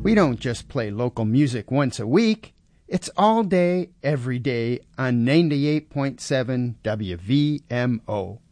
We don't just play local music once a week. It's all day, every day on 98.7 WVMO.